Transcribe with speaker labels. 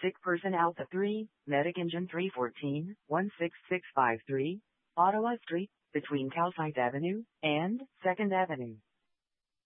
Speaker 1: Sick person Alpha 3, Medic Engine 314, 16653, Ottawa Street, between Calcite Avenue and 2nd Avenue.